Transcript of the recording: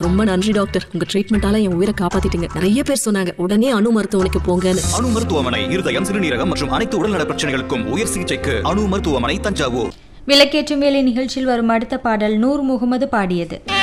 ரொம்ப நன்றி டாக்டர், உங்க ட்ரீட்மெண்டால என் உயிரை காப்பாத்திட்டீங்க. நிறைய பேர் சொன்னாங்க உடனே அணு மருத்துவமனைக்கு போங்கன்னு. அணு மருத்துவமனை இருதயம், சிறுநீரகம் மற்றும் அனைத்து உடல்நல பிரச்சனைகளுக்கும் உயர் சிகிச்சைக்கு அணு மருத்துவமனை, தஞ்சாவூர். விளக்கேற்றும் வேலை நிகழ்ச்சியில் வரும் அடுத்த பாடல் நூர் முகமது பாடியது.